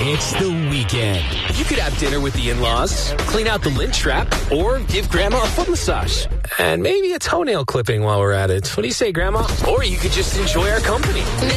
It's the weekend. You could have dinner with the in-laws, clean out the lint trap, or give Grandma a foot massage. And maybe a toenail clipping while we're at it. What do you say, Grandma? Or you could just enjoy our company.